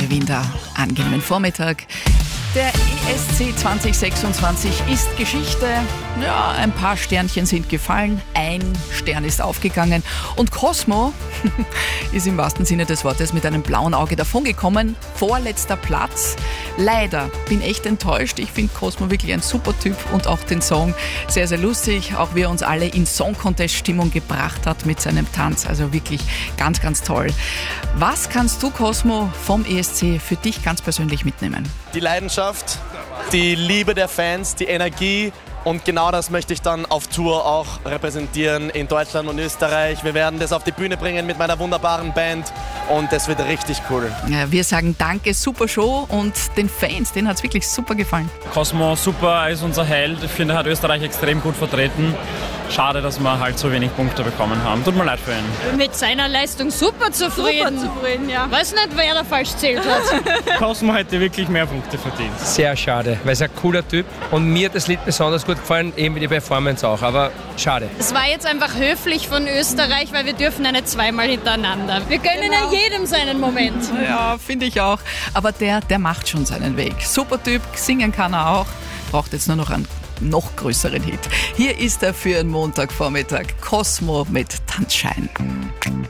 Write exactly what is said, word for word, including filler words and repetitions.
Michael Winder. Angenehmen Vormittag. Der E S C zwanzig sechsundzwanzig ist Geschichte. Ja, ein paar Sternchen sind gefallen, ein Stern ist aufgegangen und Cosmo ist im wahrsten Sinne des Wortes mit einem blauen Auge davongekommen. Vorletzter Platz. Leider, bin echt enttäuscht. Ich finde Cosmo wirklich ein super Typ und auch den Song sehr, sehr lustig. Auch wie er uns alle in Song-Contest-Stimmung gebracht hat mit seinem Tanz. Also wirklich ganz, ganz toll. Was kannst du, Cosmo, vom E S C für dich ganz persönlich mitnehmen? Die Leidenschaft, die Liebe der Fans, die Energie und genau das möchte ich dann auf Tour auch repräsentieren in Deutschland und Österreich. Wir werden das auf die Bühne bringen mit meiner wunderbaren Band und das wird richtig cool. Ja, wir sagen danke, super Show und den Fans, denen hat es wirklich super gefallen. Cosmo, super, ist unser Held. Ich finde, er hat Österreich extrem gut vertreten. Schade, dass wir halt so wenig Punkte bekommen haben. Tut mir leid für ihn. Mit seiner Leistung super zufrieden. Super zufrieden, ja. Weiß nicht, wer da falsch zählt hat. Cosmo hätte wirklich mehr Punkte verdient. Sehr schade, weil er ein cooler Typ und mir hat das Lied besonders gut gefallen, eben wie die Performance auch, aber schade. Es war jetzt einfach höflich von Österreich, weil wir dürfen ja nicht zweimal hintereinander. Wir gönnen Genau. ja jedem seinen Moment. Ja, finde ich auch. Aber der, der macht schon seinen Weg. Super Typ, singen kann er auch. Braucht jetzt nur noch einen noch größeren Hit. Hier ist er für einen Montagvormittag. Cosmo mit Tanzschein.